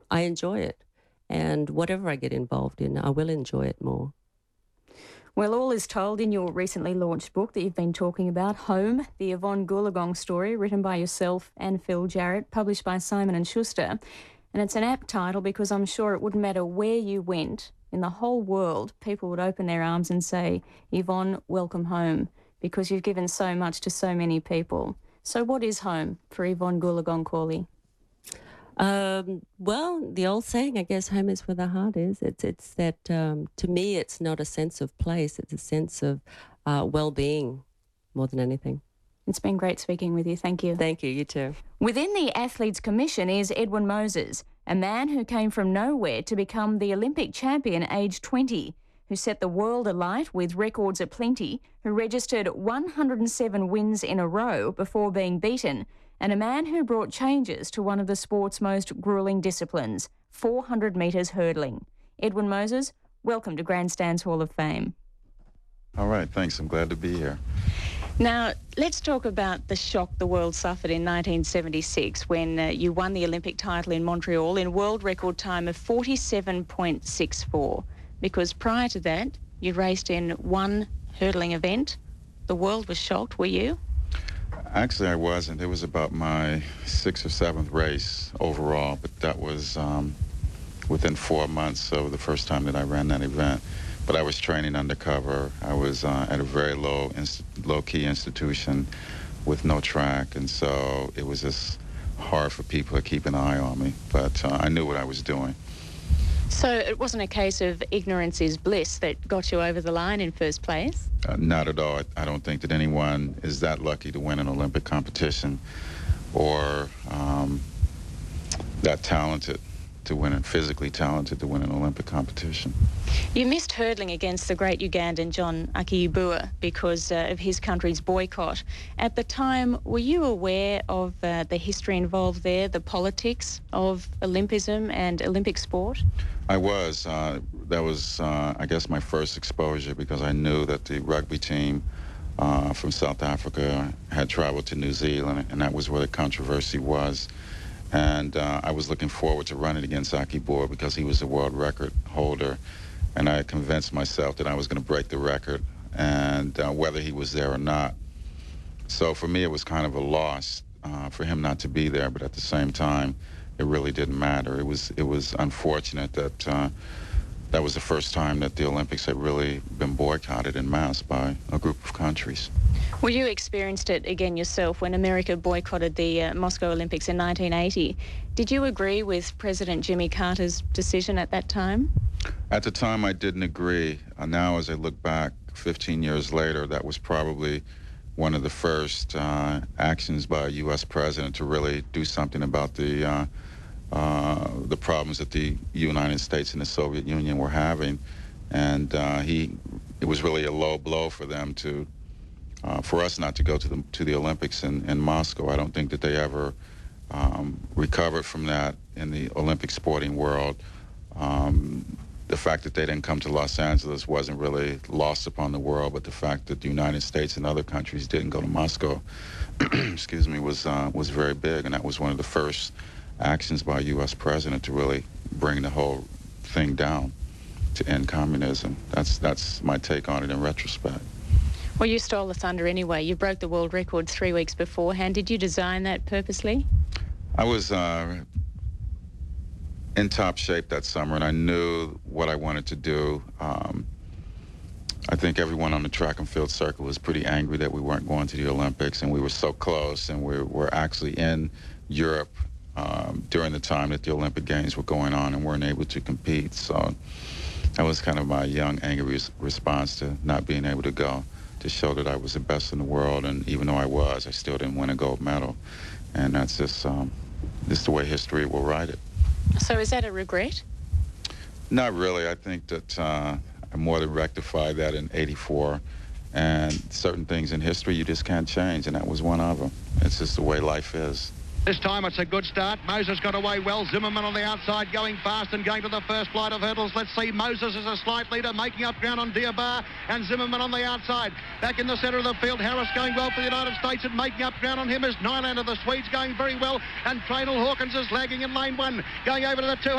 I enjoy it. And whatever I get involved in, I will enjoy it more. Well, all is told in your recently launched book that you've been talking about, Home, the Yvonne Goolagong story, written by yourself and Phil Jarrett, published by Simon & Schuster. And it's an apt title because I'm sure it wouldn't matter where you went in the whole world, people would open their arms and say, Yvonne, welcome home, because you've given so much to so many people. So what is home for Yvonne Goolagong Cawley? Well, the old saying, I guess, home is where the heart is. It's that, to me, it's not a sense of place. It's a sense of well-being more than anything. It's been great speaking with you. Thank you. Thank you. You too. Within the Athletes Commission is Edwin Moses, a man who came from nowhere to become the Olympic champion aged 20, who set the world alight with records aplenty, who registered 107 wins in a row before being beaten, and a man who brought changes to one of the sport's most gruelling disciplines, 400 metres hurdling. Edwin Moses, welcome to Grandstand's Hall of Fame. All right, thanks. I'm glad to be here. Now, let's talk about the shock the world suffered in 1976 when you won the Olympic title in Montreal in world record time of 47.64. Because prior to that, you raced in one hurdling event. The world was shocked, were you? Actually, I wasn't. It was about my 6th or 7th race overall, but that was within 4 months of the first time that I ran that event. But I was training undercover. I was at a very low-key institution with no track, and so it was just hard for people to keep an eye on me. But I knew what I was doing. So it wasn't a case of ignorance is bliss that got you over the line in first place? Not at all. I don't think that anyone is that lucky to win an Olympic competition or that talented to win it, physically talented to win an Olympic competition. You missed hurdling against the great Ugandan John Akiyibua because of his country's boycott. At the time, were you aware of the history involved there, the politics of Olympism and Olympic sport? I was. That was, I guess, my first exposure because I knew that the rugby team from South Africa had traveled to New Zealand, and that was where the controversy was. And I was looking forward to running against Akiyibua because he was the world record holder. And I convinced myself that I was going to break the record, and whether he was there or not. So for me, it was kind of a loss for him not to be there, but at the same time, it really didn't matter. It was unfortunate that that was the first time that the Olympics had really been boycotted en masse by a group of countries. Well, you experienced it again yourself when America boycotted the Moscow Olympics in 1980. Did you agree with President Jimmy Carter's decision at that time? At the time, I didn't agree. Now, as I look back 15 years later, that was probably one of the first actions by a U.S. president to really do something about the problems that the United States and the Soviet Union were having. And it was really a low blow for them to, for us not to go to the Olympics in Moscow. I don't think that they ever recovered from that in the Olympic sporting world. The fact that they didn't come to Los Angeles wasn't really lost upon the world, but the fact that the United States and other countries didn't go to Moscow, excuse me, was very big, and that was one of the first actions by a U.S. president to really bring the whole thing down, to end communism. That's my take on it in retrospect. Well, you stole the thunder anyway. You broke the world record 3 weeks beforehand. Did you design that purposely? I was in top shape that summer, and I knew what I wanted to do. I think everyone on the track and field circle was pretty angry that we weren't going to the Olympics, and we were so close, and we were actually in Europe during the time that the Olympic Games were going on and weren't able to compete. So that was kind of my young, angry response to not being able to go, to show that I was the best in the world. And even though I was, I still didn't win a gold medal. And that's just the way history will write it. So is that a regret? Not really. I think that I more than rectified that in '84. And certain things in history you just can't change, and that was one of them. It's just the way life is. This time it's a good start. Moses got away well. Zimmerman on the outside going fast and going to the first flight of hurdles. Let's see. Moses is a slight leader, making up ground on Diabar, and Zimmerman on the outside. Back in the centre of the field, Harris going well for the United States, and making up ground on him is Nylander. The Swedes going very well, and Trainel Hawkins is lagging in lane 1. Going over to the 200.